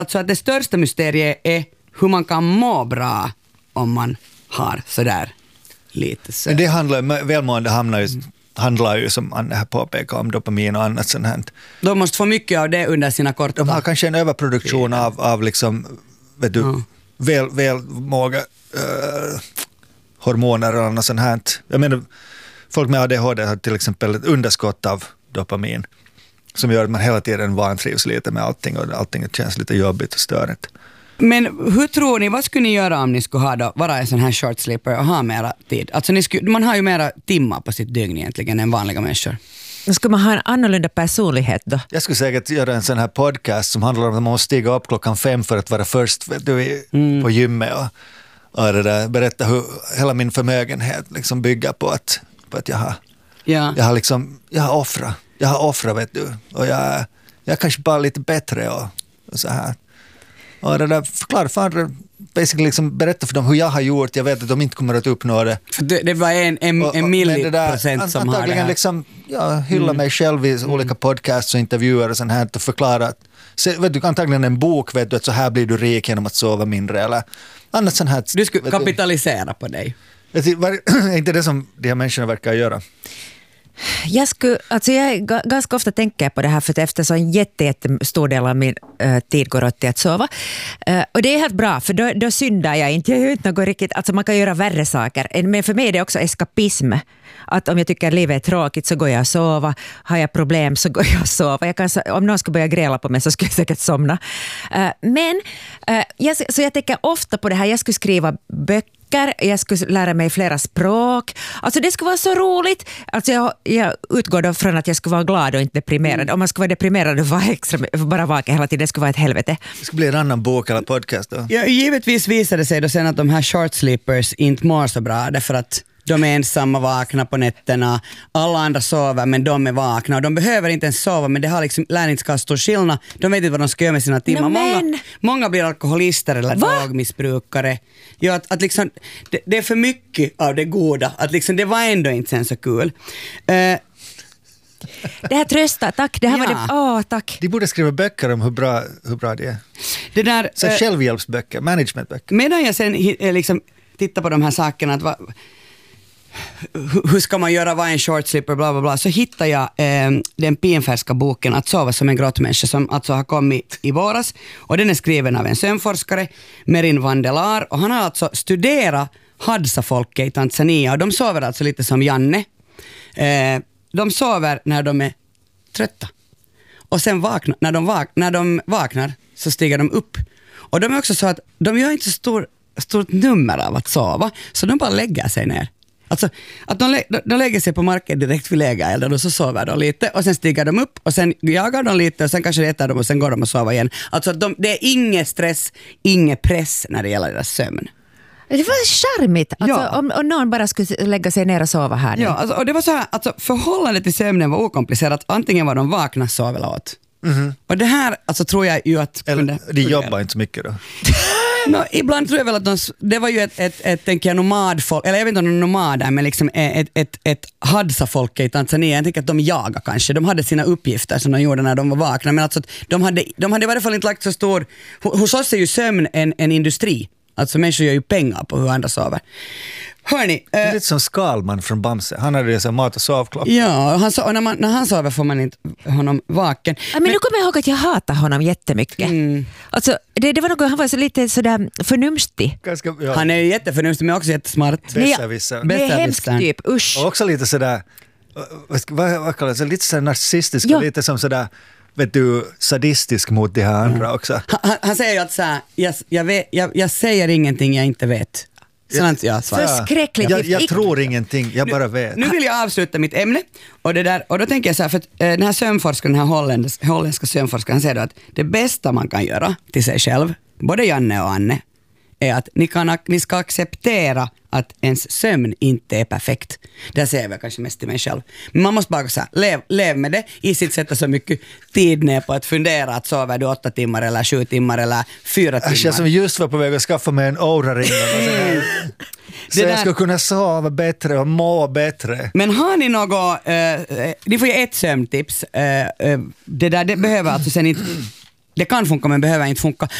Alltså att det största mysteriet är hur man kan må bra om man har sådär lite sömn. Men det handlar, välmående handlar ju som Anne här påpekar om dopamin och annat sånt här. De måste få mycket av det under sina korta... De har kanske en överproduktion av liksom, vet du, välmåga hormoner och annat sånt här. Jag menar, folk med ADHD har till exempel ett underskott av dopamin som gör att man hela tiden vantrivs lite med allting och allting känns lite jobbigt och störigt. Men hur tror ni, vad skulle ni göra om ni skulle vara en sån här short sleeper och ha mera tid? Alltså man har ju mera timmar på sitt dygn egentligen än vanliga människor. Ska man ha en annorlunda personlighet då? Jag skulle säkert göra en sån här podcast som handlar om att man måste stiga upp 5:00 för att vara först på gymmet och det där, berätta hur hela min förmögenhet liksom bygger på att jag har offrat, vet du, och jag är kanske bara lite bättre och så här. Och det där förklara för andra, basically liksom berätta för dem hur jag har gjort. Jag vet att de inte kommer att uppnå det. För det var en milliprocent som har det här. Liksom, hylla mig själv i olika podcasts och intervjuer och sånt här och förklara att, vet du, antagligen en bok, vet du, att så här blir du rik genom att sova mindre eller annat sånt här. Du skulle kapitalisera på dig. Är inte det som de här människorna verkar göra? Jag ganska ofta tänker på det här för att eftersom en jättestor del av min tid går åt till att sova. Och det är helt bra för då syndar jag inte. Jag gör inte något riktigt, alltså man kan göra värre saker. Men för mig är det också eskapism. Att om jag tycker att livet är tråkigt så går jag och sova. Har jag problem så går jag och sova. Om någon ska börja gräla på mig så skulle jag säkert somna. Så jag tänker ofta på det här. Jag skulle skriva böcker. Jag skulle lära mig flera språk. Alltså det skulle vara så roligt. Alltså jag utgår då från att jag skulle vara glad och inte deprimerad. Om man skulle vara deprimerad och bara vaken hela tiden, det skulle vara ett helvete. Det skulle bli en annan bok eller podcast då? Ja, givetvis visade det sig då sen att de här short sleepers inte mår så bra därför att de är ensamma vakna på nätterna. Alla andra sover men de är vakna. Och de behöver inte ens sova men det har liksom lärningskast och skillnad. De vet inte vad de ska göra med sina timmar. Många blir alkoholister eller drogmissbrukare. Ja, att liksom, det är för mycket av det goda. Att liksom, det var ändå inte sen så kul. Det här tröstar, tack. Det här var det. Tack. De borde skriva böcker om hur bra det är. Det där, så självhjälpsböcker, managementböcker. Medan jag sen liksom tittar på de här sakerna att hur ska man göra, vad en short sleeper, bla bla bla, så hittar jag den pinfärska boken Att sova som en grottmänniska som alltså har kommit i våras och den är skriven av en sömnforskare, Merin Vandelar, och han har alltså studerat Hadza-folket i Tanzania och de sover alltså lite som Janne. De sover när de är trötta och sen när de vaknar så stiger de upp och de är också så att de gör inte så stort nummer av att sova så de bara lägger sig ner. Alltså att de lägger sig på marken direkt vid lägerelden och så sover de lite och sen stiger de upp och sen jagar de lite och sen kanske äter de och sen går de och sover igen. Alltså det är ingen stress, ingen press när det gäller deras sömn. Det var charmigt alltså, om någon bara skulle lägga sig ner och sova här. Ja, alltså, och det var så här, alltså, förhållandet till sömnen var okomplicerat. Antingen var de vakna, sov eller åt. Mm-hmm. Och det här alltså, tror jag ju att... Eller de jobbar inte så mycket då. Ibland tror jag väl att det var ju ett tänker jag, nomadfolk, eller jag vet inte om de är nomader, men liksom ett Hadza-folk i Tanzania. Jag tänker att de jagar kanske. De hade sina uppgifter som de gjorde när de var vakna, men alltså de hade i varje fall inte lagt så stor... Hos oss är ju sömn en industri. Alltså människor gör ju pengar på hur andra sover. Hörni, det är lite som Skalman från Bamse. Han hade ju så mat- och sovklocka. Ja, och när han sover får man inte honom vaken. Men nu kommer jag ihåg att jag hatar honom jättemycket. Alltså, det var något, han var så lite sådär förnumstig. Han är ju jätteförnumstig men också jättesmart. Det är hemskt typ, usch. Och också lite sådär, vad kallar det? Lite sådär narcissistisk och lite som sådär, vet du, sadistisk mot de här andra också. Han säger ju att så här, jag säger ingenting jag inte vet. Förskräckligt. Jag tror ingenting, jag bara vet. Nu vill jag avsluta mitt ämne och då tänker jag så här, för den här sömnforskaren, den här holländska sömnforskaren, han säger då att det bästa man kan göra till sig själv, både Janne och Anne, är att ni ska acceptera att ens sömn inte är perfekt. Det säger jag kanske mest till mig själv. Men man måste bara säga, lev med det. I sitt sätta så mycket tid ner på att fundera att sover du 8 timmar eller 7 timmar eller 4 timmar. Jag som just var på väg att skaffa mig en Oura-ring. Så jag ska kunna sova bättre och må bättre. Men har ni något, ni får ju ett sömntips. Det behöver alltså sen inte Det kan funka men behöver inte funka.